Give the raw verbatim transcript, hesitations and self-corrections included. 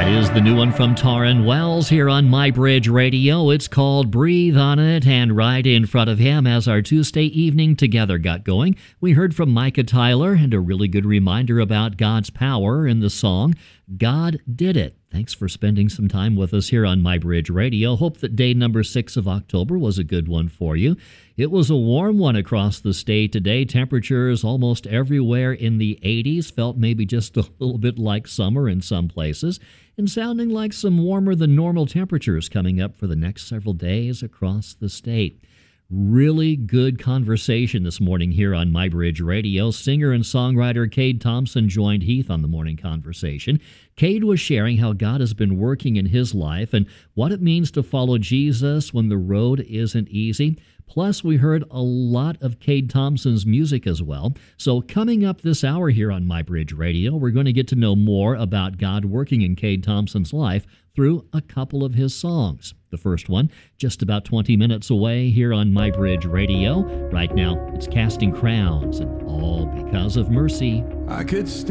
That is the new one from Taryn Wells here on My Bridge Radio. It's called Breathe on It, and right in front of him as our Tuesday evening together got going, we heard from Micah Tyler and a really good reminder about God's power in the song, God Did It. Thanks for spending some time with us here on My Bridge Radio. Hope that day number six of October was a good one for you. It was a warm one across the state today. Temperatures almost everywhere in the eighties, felt maybe just a little bit like summer in some places, and sounding like some warmer than normal temperatures coming up for the next several days across the state. Really good conversation this morning here on My Bridge Radio. Singer and songwriter Cade Thompson joined Heath on the morning conversation. Cade was sharing how God has been working in his life and what it means to follow Jesus when the road isn't easy. Plus, we heard a lot of Cade Thompson's music as well. So coming up this hour here on My Bridge Radio, we're going to get to know more about God working in Cade Thompson's life through a couple of his songs. The first one, just about twenty minutes away here on My Bridge Radio. Right now, it's Casting Crowns, and All Because of Mercy. I could stay